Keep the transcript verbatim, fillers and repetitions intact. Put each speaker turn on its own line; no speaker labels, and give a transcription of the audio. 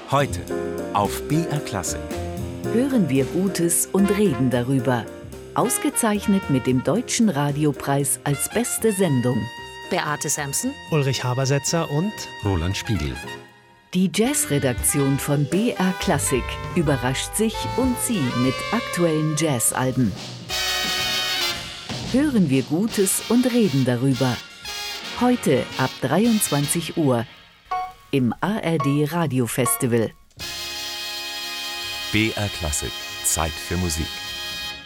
Heute auf B R Klassik.
Hören wir Gutes und reden darüber. Ausgezeichnet mit dem Deutschen Radiopreis als beste Sendung.
Beate Samson,
Ulrich Habersetzer und
Roland Spiegel.
Die Jazzredaktion von B R Klassik überrascht sich und Sie mit aktuellen Jazzalben. Hören wir Gutes und reden darüber. Heute ab dreiundzwanzig Uhr im A R D Radio Festival.
B R Klassik. Zeit für Musik.